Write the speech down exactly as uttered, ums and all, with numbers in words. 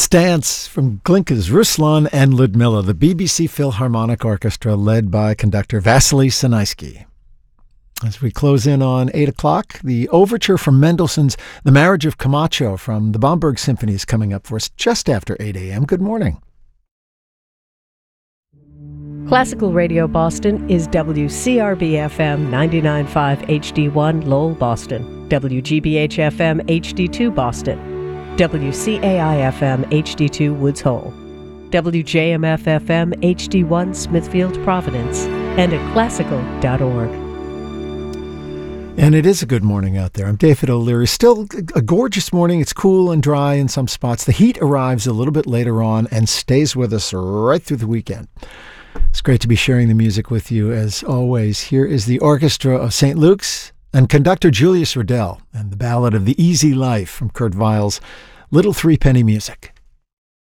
Dance from Glinka's Ruslan and Ludmilla, the B B C Philharmonic Orchestra led by conductor Vasily Sinaisky. As we close in on eight o'clock, the overture from Mendelssohn's The Marriage of Camacho from the Bamberg Symphony is coming up for us just after eight a.m. Good morning. Classical Radio Boston is W C R B F M ninety-nine point five H D one Lowell, Boston, W G B H F M H D two Boston, W C A I F M H D two Woods Hole, W J M F F M H D one Smithfield, Providence, and at classical dot org. And it is a good morning out there. I'm David O'Leary. Still a gorgeous morning. It's cool and dry in some spots. The heat arrives a little bit later on and stays with us right through the weekend. It's great to be sharing the music with you as always. Here is the Orchestra of Saint Luke's and conductor Julius Riddell and the Ballad of the Easy Life from Kurt Weill's Little Three Penny Music.